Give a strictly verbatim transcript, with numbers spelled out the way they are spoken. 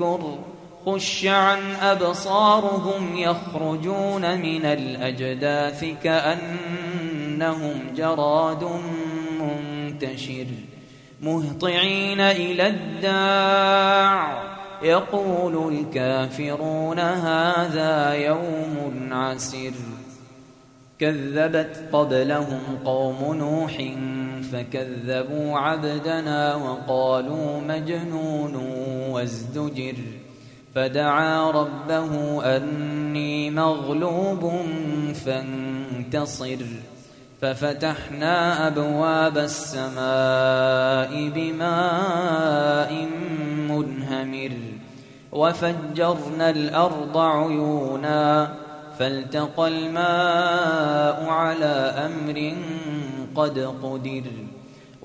اذكر خش عن أبصارهم يخرجون من الأجداث كأنهم جراد منتشر مهطعين إلى الداع يقول الكافرون هذا يوم عسر كذبت قبلهم قوم نوح فكذبوا عبدنا وقالوا مجنون وازدجر فدعا ربه أني مغلوب فانتصر ففتحنا أبواب السماء بماء منهمر وفجرنا الأرض عيونا فالتقى الماء على أمر قد قدر